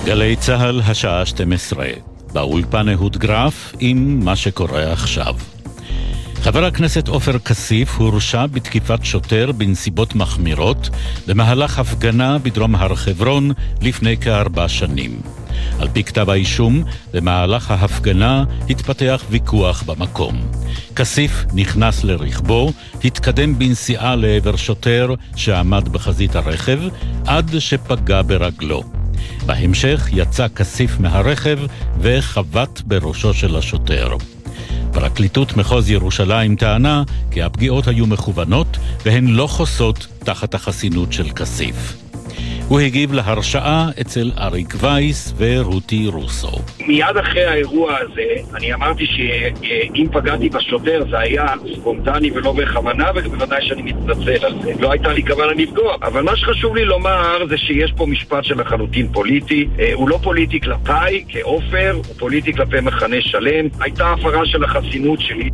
גלי צהל השעה 12. באולפן אהוד גרף עם מה שקורה עכשיו. חבר הכנסת עופר כסיף הורשע בתקיפת שוטר בנסיבות מחמירות במהלך הפגנה בדרום הר חברון לפני כ4 שנים. על פי כתב האישום, במהלך ההפגנה התפתח ויכוח במקום. כסיף נכנס לרכבו, התקדם בנסיעה לעבר שוטר שעמד בחזית הרכב עד שפגע ברגלו. בהמשך יצא כסיף מהרכב וחבט בראשו של השוטר. פרקליטות מחוז ירושלים טענה כי הפגיעות היו מכוונות והן לא חוסות תחת החסינות של כסיף. הוא הגיב להרשעה אצל אריק וייס ורותי רוסו. מיד אחרי האירוע הזה, אני אמרתי שאם פגעתי בשוטר זה היה ספונטני ולא בכוונה, ובוודאי שאני מתנצל על זה. לא הייתה לי כוונה לפגוע. אבל מה שחשוב לי לומר זה שיש פה משפט של לחלוטין פוליטי. הוא לא פוליטי כלפיי כעופר, הוא פוליטי כלפי מחנה שלם. הייתה הפרה של החסינות שלי.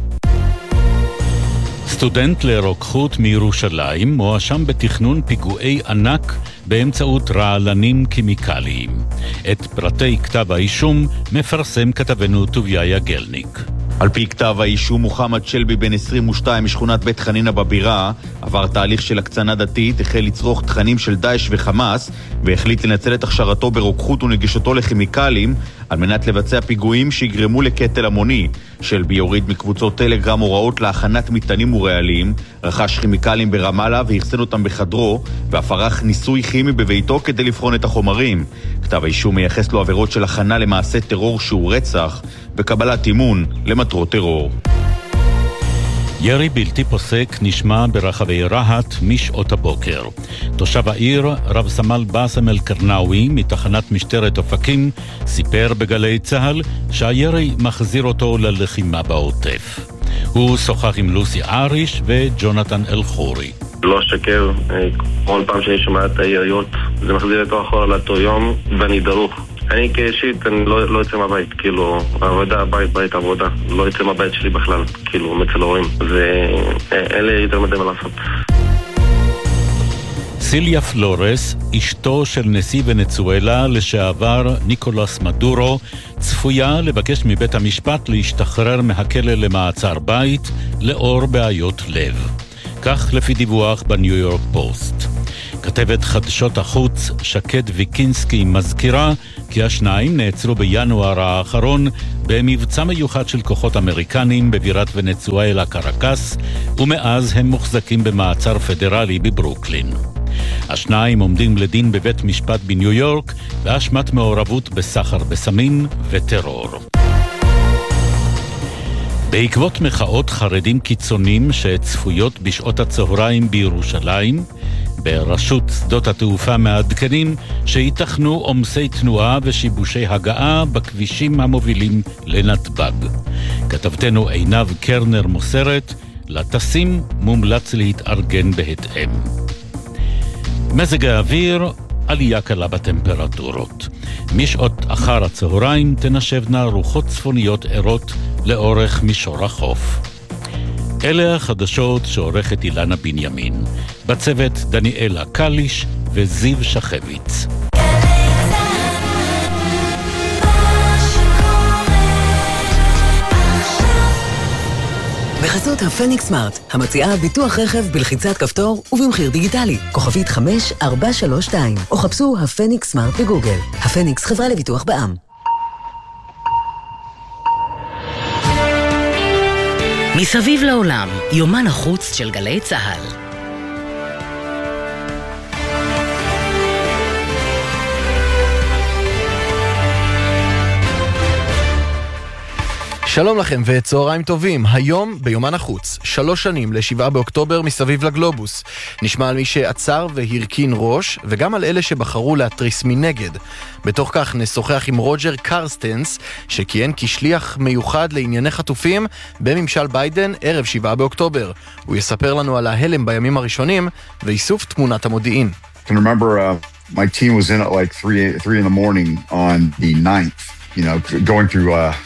סטודנט לרוקחות מירושלים מואשם בתכנון פיגועי ענק באמצעות רעלנים קימיקליים. את פרטי כתב האישום מפרסם כתבנו טוביה יגלניק. על פי כתב האישום, מוחמד שלבי בן 22 משכונת בית חנינה בבירה עבר תהליך של הקצנה דתית, החל לצרוך תכנים של דאעש וחמאס והחליט לנצל את הכשרתו ברוקחות ונגישותו לכימיקלים על מנת לבצע פיגועים שיגרמו לקטל המוני. שלבי יוריד מקבוצות טלגרם הוראות להכנת מטענים ורעלים, רכש כימיקלים ברמאללה והחסן אותם בחדרו ואף ערך ניסוי כימי בביתו כדי לבחון את החומרים. כתב האישום מייחס לו עבירות של הכנה למעשה טרור שהוא רצח וקבלת אימון למטרות טרור. ירי בלתי פוסק נשמע ברחבי רהט משעות הבוקר. תושב העיר, רב סמל באסם אל-קרנאווי מתחנת משטרת אופקים, סיפר בגלי צהל שהירי מחזיר אותו ללחימה בעוטף. הוא שוחח עם לוסי אריש וג'ונתן אל-חורי. לא שקר, כל פעם שאני שומע את היריות זה מחזיר אותו אחורה לאותו יום ואני דרוך. אני כאישית, אני לא יוצא מהבית, כאילו, עבודה, בית, עבודה, לא יוצא מהבית שלי בכלל, כאילו, מצל הורים, ואין לי יותר מדי מה לעשות. סיליה פלורס, אשתו של נשיא ונצואלה לשעבר ניקולס מדורו, צפויה לבקש מבית המשפט להשתחרר מהכלא למעצר בית לאור בעיות לב. כך לפי דיווח בניו יורק פוסט. כתבת חדשות החוץ שקד ויקינסקי מזכירה כי השניים נעצרו בינואר האחרון במבצע מיוחד של כוחות אמריקנים בבירת ונצואלה קרקס, ומאז הם מוחזקים במעצר פדרלי בברוקלין. השניים עומדים לדין בבית משפט בניו יורק באשמת מעורבות בסחר בסמים וטרור. בעקבות מחאות חרדים קיצונים שצפויות בשעות הצהריים בירושלים, ברשות שדות התעופה מעדכנים שיתכנו עומסי תנועה ושיבושי הגעה בכבישים המובילים לנתב"ג. כתבתנו עינב קרנר מוסרת, לטסים מומלץ להתארגן בהתאם. מזג האוויר, עלייה קלה בטמפרטורות. משעות אחר הצהריים תנשבנה רוחות צפוניות ערות לאורך מישור החוף. אלה החדשות שעורכת אילנה בנימין. בצוות דניאלה קליש וזיו שחביץ. בחסות הפניקס סמארט, המציעה ביטוח רכב בלחיצת כפתור ובמחיר דיגיטלי. כוכבית 5432, או חפשו הפניקס סמארט בגוגל. הפניקס חברה לביטוח בע"מ. מסביב לעולם, יומן החוץ של גלי צהל. שלום לכם וצהריים טובים. היום ביומן החוץ, 3 שנים ל7 באוקטובר מסביב לגלובוס. נשמע על מי שעצר והרכין ראש, וגם על אלה שבחרו להטריס מנגד. בתוך כך נשוחח עם רוג'ר קרסטנס, שכיהן כשליח מיוחד לענייני חטופים בממשל ביידן ערב 7 באוקטובר. הוא יספר לנו על ההלם בימים הראשונים ואיסוף תמונת המודיעין. I can remember my team was in at like 3 in the morning on the 9th, you know, going through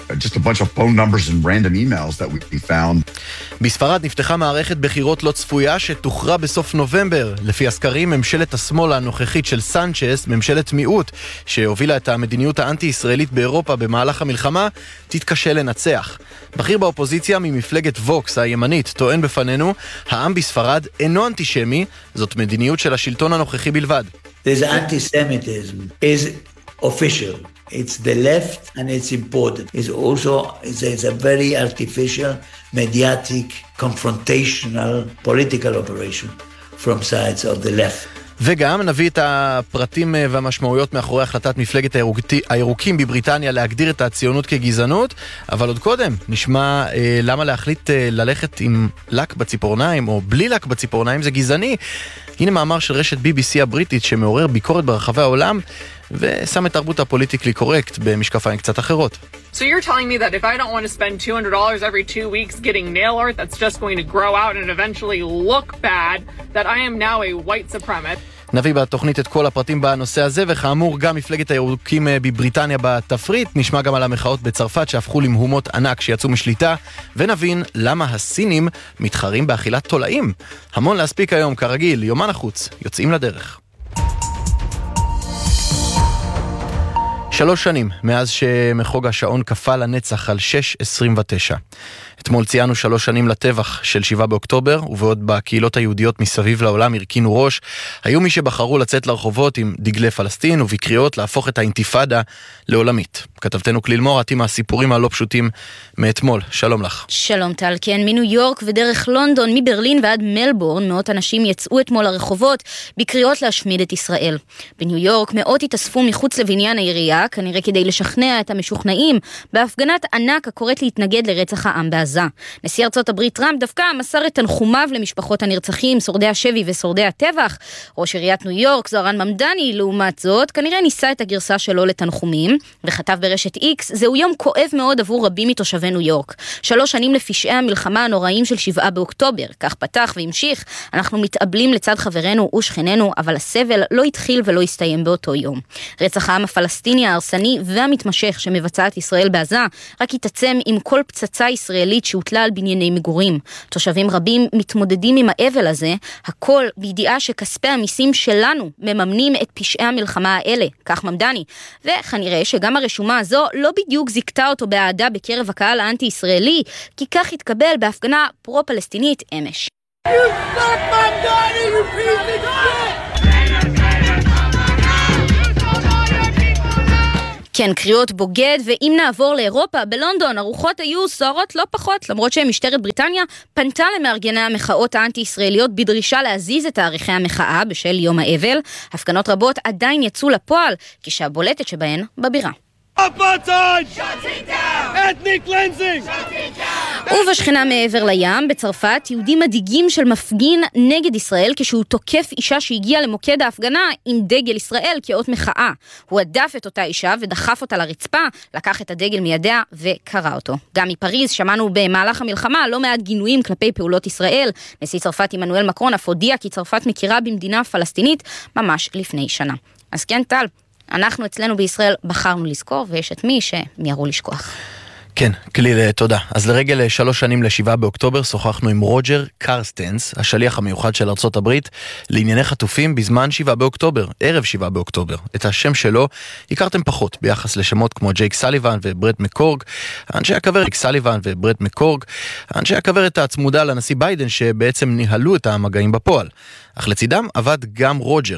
just a bunch of phone numbers and random emails that we found. בספרד נפתחה מערכת בחירות לא צפויה שתוכרע בסוף נובמבר. לפי הסקרים, ממשלת השמאל הנוכחית של סנצ'ס, ממשלת מיעוט, שהובילה את המדיניות האנטי-ישראלית באירופה במהלך המלחמה, תתקשה לנצח. בכיר באופוזיציה ממפלגת ווקס הימנית טוען בפנינו, העם בספרד אינו אנטישמי, זאת מדיניות של השלטון הנוכחי בלבד. There's anti-Semitism is official. It's the left and it's important. It's a very artificial, mediatic, confrontational, political operation from sides of the left. וגם נביא את הפרטים והמשמעויות מאחורי החלטת מפלגת הירוקים בבריטניה להגדיר את הציונות כגזענות, אבל עוד קודם נשמע למה להחליט ללכת עם לק בציפורניים או בלי לק בציפורניים זה גזעני. הנה מאמר של רשת BBC הבריטית שמעורר ביקורת ברחבי העולם ושם את תרבות הפוליטיקלי קורקט במשקפיים קצת אחרות. So you're telling me that if I don't want to spend $200 every 2 weeks getting nail art that's just going to grow out and eventually look bad, that I am now a white supremacist? נביא בתוכנית את כל הפרטים בנושא הזה, וכאמור גם מפלגת הירוקים בבריטניה בתפריט. נשמע גם על המחאות בצרפת שהפכו למהומות ענק שיצאו משליטה, ונבין למה הסינים מתחרים באכילת תולעים. המון להספיק היום, כרגיל, יומן החוץ, יוצאים לדרך. 3 שנים מאז שמחוג השעון כפה לנצח על 6:29. אתמול ציינו 3 שנים לטבח של 7 באוקטובר, ובעוד בקהילות היהודיות מסביב לעולם הרכינו ראש, היו מי שבחרו לצאת לרחובות עם דגלי פלסטין ובקריאות להפוך את האינתיפאדה לעולמית. כתבתנו כליל מורת עם הסיפורים הלא פשוטים מאתמול. שלום לך. שלום טל, כן, מניו יורק ודרך לונדון, מברלין ועד מלבורן, מאות אנשים יצאו אתמול לרחובות בקריאות להשמיד את ישראל. בניו יורק מאות התאספו מחוץ לבניין העירייה, כנראה כדי לשכנע את המשוכנעים, בהפגנת ענק הקוראת להתנגד לרצח העם בעזה. נשיא ארצות הברית טראמפ דווקא מסר את תנחומיו למשפחות הנרצחים, שורדי השבי ושורדי הטבח. ראש עיריית ניו יורק, זוהרן ממדני, לעומת זאת, כנראה ניסה את הגרסה שלו לתנחומים, וכתב ברשת X, זהו יום כואב מאוד עבור רבים מתושבי ניו יורק. 3 שנים לפשעי המלחמה הנוראים של 7 באוקטובר. כך פתח והמשיך, אנחנו מתאבלים לצד חברינו ושכננו, אבל הסבל לא התחיל ולא הסתיים באותו יום. רצח העם הפלסטיני ההרסני והמתמשך שמבצעת ישראל בעזה, רק יתעצם עם כל פצצה ישראלית שהוטלה על בנייני מגורים. תושבים רבים מתמודדים עם האבל הזה, הכל בידיעה שכספי המיסים שלנו מממנים את פשעי המלחמה האלה, כך ממדני. וכנראה שגם הרשומה הזו לא בדיוק זיקתה אותו באהדה בקרב הקהל האנטי-ישראלי, כי כך התקבל בהפגנה פרו-פלסטינית אמש. You suck, Mamdani, you piece of shit! כן, קריאות בוגד, ואם נעבור לאירופה, בלונדון הרוחות היו סוערות לא פחות, למרות שמשטרת בריטניה פנתה למארגני המחאות האנטי-ישראליות בדרישה להזיז את תאריכי המחאה בשל יום האבל. הפגנות רבות עדיין יצאו לפועל, כשהבולטת שבהן בבירה. ובשכנה מעבר לים, בצרפת, יהודים מדאיגים של מפגין נגד ישראל כשהוא תוקף אישה שהגיעה למוקד ההפגנה עם דגל ישראל כאות מחאה. הוא הדף את אותה אישה ודחף אותה לרצפה, לקח את הדגל מידיה וקרא אותו. גם מפריז שמענו במהלך המלחמה לא מעט גינויים כלפי פעולות ישראל. נשיא צרפת עמנואל מקרון אף הודיע כי צרפת מכירה במדינה פלסטינית ממש לפני שנה. אז כן טל, אנחנו אצלנו בישראל בחרנו לזכור, ויש את מי שמיהרו לשכוח. כן, כליל, תודה. אז לרגל 3 שנים ל7 באוקטובר שוחחנו עם רוג'ר קרסטנס, השליח המיוחד של ארצות הברית, לענייני חטופים בזמן 7 באוקטובר, ערב 7 באוקטובר. את השם שלו הכרתם פחות ביחס לשמות כמו ג'ייק סליבן וברט מקורג, אנשי הכברת הצמודה לנשיא ביידן שבעצם ניהלו את המגעים בפועל. אך לצידם עבד גם רוג'ר,